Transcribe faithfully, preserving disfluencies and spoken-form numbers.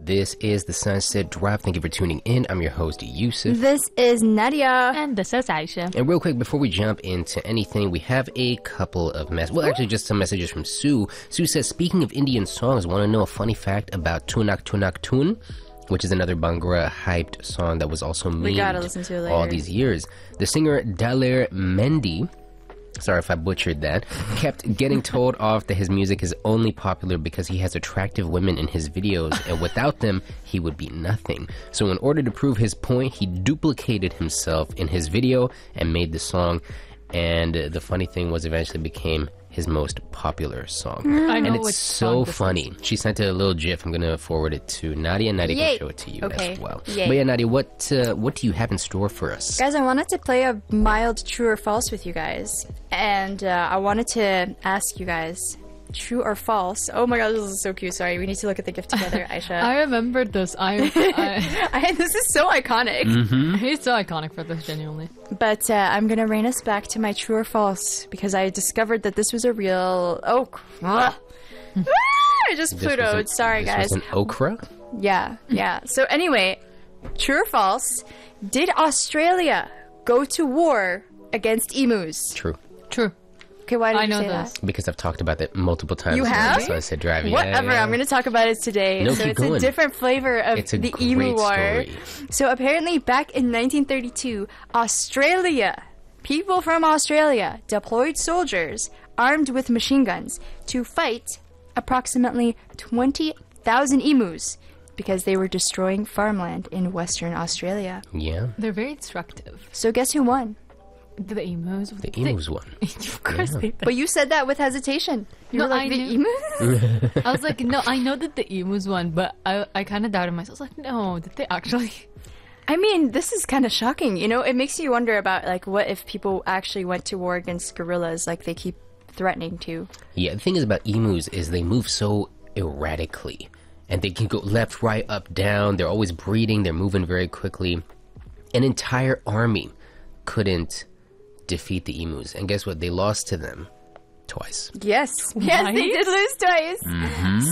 This is the Sunset Drive. Thank you for tuning in. I'm your host, Yusuf. This is Nadia. And this is Aisha. And real quick, before we jump into anything, we have a couple of messages. Well, actually, just some messages from Sue. Sue says, speaking of Indian songs, want to know a funny fact about Tunak Tunak Tun, which is another Bhangra hyped song that was also We gotta memed listen to it later. all these years. The singer Daler Mendy, sorry if I butchered that, kept getting told off that his music is only popular because he has attractive women in his videos, and without them, he would be nothing. So in order to prove his point, he duplicated himself in his video and made the song, and the funny thing was eventually became his most popular song. I know And it's which so song this funny. She sent a little gif. I'm going to forward it to Nadia, and Nadia Yay. can show it to you Okay. as well. Yay. But yeah, Nadia, what, uh, what do you have in store for us? Guys, I wanted to play a mild true or false with you guys. And uh, I wanted to ask you guys, true or false? Oh my god, this is so cute. Sorry, we need to look at the gift together, Aisha. I remembered this. I, I I, this is so iconic. He's so iconic for this, genuinely. But uh, I'm going to rein us back to my true or false because I discovered that this was a real... Oh, ah. Ah, I just This was Plutoed. an- Sorry, this guys. was an okra? Yeah, yeah. So anyway, true or false, did Australia go to war against emus? True. True. Okay, why did I you know say this. that? Because I've talked about that multiple times. You on have? the Sunset Drive. Yeah, Whatever, yeah. I'm going to talk about it today. No, so keep it's going. a different flavor of It's a the great emu war. story. So apparently back in nineteen thirty-two, Australia, people from Australia deployed soldiers armed with machine guns to fight approximately twenty thousand emus because they were destroying farmland in Western Australia. Yeah, They're very instructive. So guess who won? The emus. the emus one. Of course Yeah. they did. But you said that with hesitation. You No, were like, I the knew- emus? I was like, no, I know that the emus won, but I, I kind of doubted myself. I was like, no, did they actually? I mean, this is kind of shocking. You know, it makes you wonder about, like, what if people actually went to war against gorillas like they keep threatening to? Yeah, the thing is about emus is they move so erratically. And they can go left, right, up, down. They're always breeding. They're moving very quickly. An entire army couldn't defeat the emus. And guess what? They lost to them twice. Yes. Yes, they Right? did lose twice.